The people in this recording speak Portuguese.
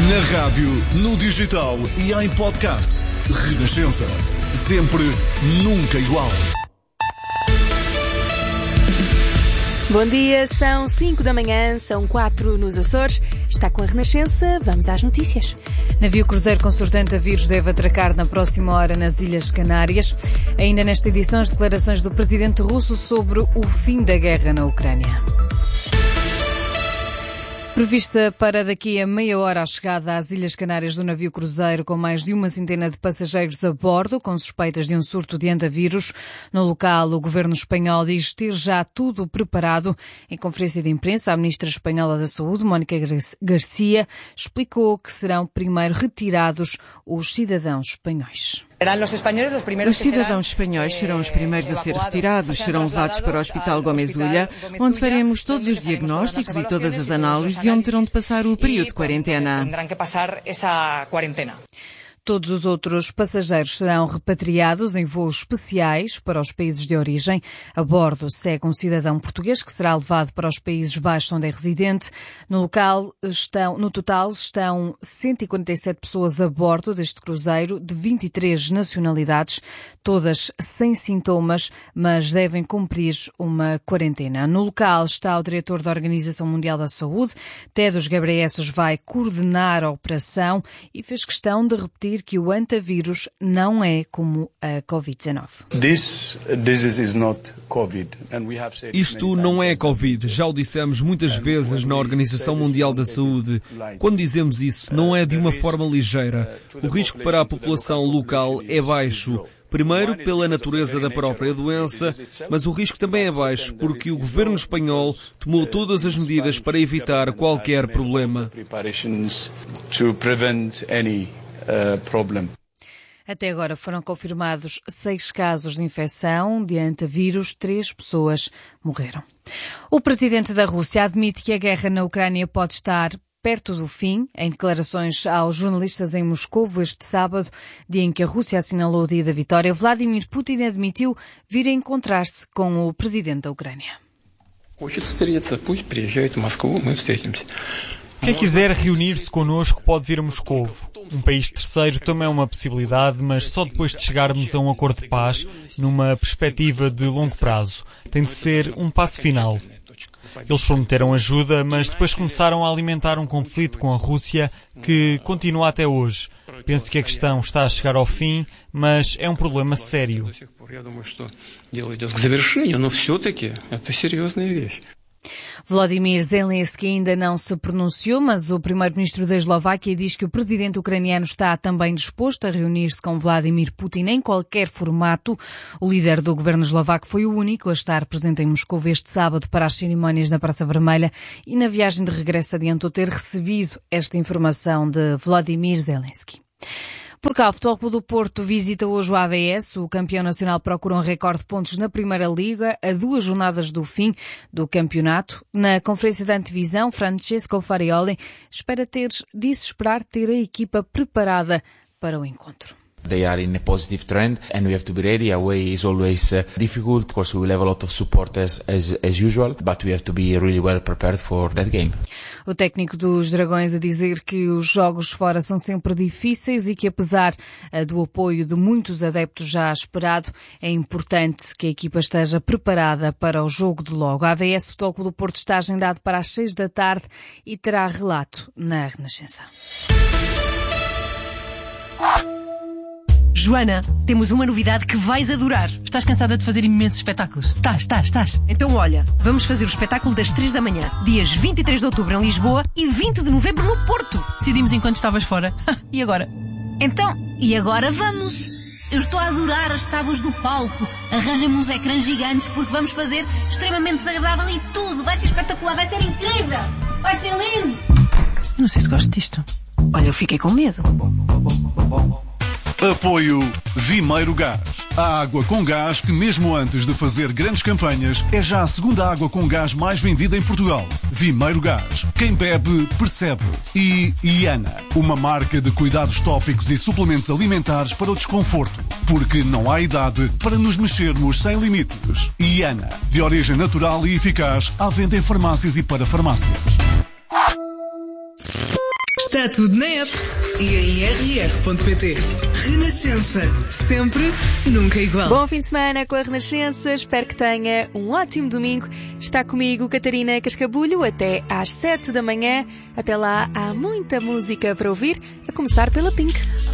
Na rádio, no digital e em podcast. Renascença. Sempre, nunca igual. Bom dia, são 5 da manhã, são 4 nos Açores. Está com a Renascença, vamos às notícias. Navio cruzeiro com surtante a vírus deve atracar na próxima hora nas Ilhas Canárias. Ainda nesta edição, as declarações do presidente russo sobre o fim da guerra na Ucrânia. Prevista para daqui a meia hora a chegada às Ilhas Canárias do navio cruzeiro com mais de uma centena de passageiros a bordo, com suspeitas de um surto de andavírus. No local, o governo espanhol diz ter já tudo preparado. Em conferência de imprensa, a ministra espanhola da Saúde, Mónica Garcia, explicou que serão primeiro retirados os cidadãos espanhóis. Os cidadãos espanhóis serão os primeiros a ser retirados, serão levados para o Hospital Gómez Ulla, onde faremos todos os diagnósticos e todas as análises e onde terão de passar o período de quarentena. Todos os outros passageiros serão repatriados em voos especiais para os países de origem. A bordo segue um cidadão português que será levado para os Países Baixos onde é residente. No total estão 147 pessoas a bordo deste cruzeiro de 23 nacionalidades, todas sem sintomas, mas devem cumprir uma quarentena. No local está o diretor da Organização Mundial da Saúde. Tedros Ghebreyesus vai coordenar a operação e fez questão de repetir que o antavírus não é como a Covid-19. Isto não é Covid. Já o dissemos muitas vezes na Organização Mundial da Saúde. Quando dizemos isso, não é de uma forma ligeira. O risco para a população local é baixo. Primeiro, pela natureza da própria doença, mas o risco também é baixo porque o governo espanhol tomou todas as medidas para evitar qualquer problema. Até agora foram confirmados 6 casos de infecção de antavírus, 3 pessoas morreram. O presidente da Rússia admite que a guerra na Ucrânia pode estar perto do fim. Em declarações aos jornalistas em Moscovo este sábado, dia em que a Rússia assinalou o dia da vitória, Vladimir Putin admitiu vir a encontrar-se com o presidente da Ucrânia. Quem quiser reunir-se connosco pode vir a Moscovo. Um país terceiro também é uma possibilidade, mas só depois de chegarmos a um acordo de paz, numa perspectiva de longo prazo. Tem de ser um passo final. Eles prometeram ajuda, mas depois começaram a alimentar um conflito com a Rússia que continua até hoje. Penso que a questão está a chegar ao fim, mas é um problema sério. Volodymyr Zelensky ainda não se pronunciou, mas o primeiro-ministro da Eslováquia diz que o presidente ucraniano está também disposto a reunir-se com Vladimir Putin em qualquer formato. O líder do governo eslovaco foi o único a estar presente em Moscou este sábado para as cerimónias na Praça Vermelha e na viagem de regresso adiantou ter recebido esta informação de Volodymyr Zelensky. Por cá, o Futebol Clube do Porto visita hoje o AVS. O campeão nacional procura um recorde de pontos na Primeira Liga, a 2 jornadas do fim do campeonato. Na conferência da antevisão, Francesco Farioli disse esperar ter a equipa preparada para o encontro. They are in a positive trend and we have to be ready. Away is always difficult. Of course, we will have a lot of supporters as usual, but we have to be really well prepared for that game. O técnico dos Dragões a dizer que os jogos fora são sempre difíceis e que apesar do apoio de muitos adeptos já esperado, é importante que a equipa esteja preparada para o jogo de logo. A AVS Futebol Clube do Porto está agendado para as 6 da tarde e terá relato na Renascença. Joana, temos uma novidade que vais adorar. Estás cansada de fazer imensos espetáculos? Estás. Então olha, vamos fazer o espetáculo das 3 da manhã, dias 23 de outubro em Lisboa e 20 de novembro no Porto. Decidimos enquanto estavas fora. E agora? Então, e agora vamos? Eu estou a adorar as tábuas do palco. Arranjem-me uns ecrãs gigantes porque vamos fazer extremamente desagradável e tudo. Vai ser espetacular, vai ser incrível. Vai ser lindo. Eu não sei se gosto disto. Olha, eu fiquei com medo. Apoio Vimeiro Gás. A água com gás que, mesmo antes de fazer grandes campanhas, é já a segunda água com gás mais vendida em Portugal. Vimeiro Gás. Quem bebe, percebe. E Iana, uma marca de cuidados tópicos e suplementos alimentares para o desconforto. Porque não há idade para nos mexermos sem limites. Iana, de origem natural e eficaz, à venda em farmácias e para farmácias. Está tudo na app e em rr.pt. Renascença. Sempre, nunca igual. Bom fim de semana com a Renascença. Espero que tenha um ótimo domingo. Está comigo Catarina Cascabulho até às 7 da manhã. Até lá há muita música para ouvir, a começar pela Pink.